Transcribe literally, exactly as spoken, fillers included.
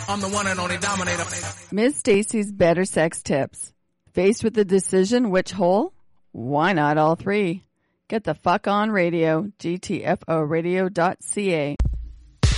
I'm the one and only dominator. Miss Stacy's better sex tips. Faced with the decision which hole? Why not all three? Get the fuck on radio, G T F O radio dot C A.